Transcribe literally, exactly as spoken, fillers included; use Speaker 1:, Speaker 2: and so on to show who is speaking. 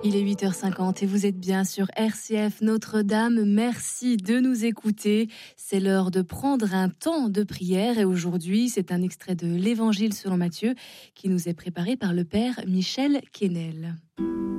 Speaker 1: Il est huit heures cinquante et vous êtes bien sur R C F Notre-Dame. Merci de nous écouter. C'est l'heure de prendre un temps de prière et aujourd'hui, c'est un extrait de l'Évangile selon Matthieu qui nous est préparé par le Père Michel Quesnel.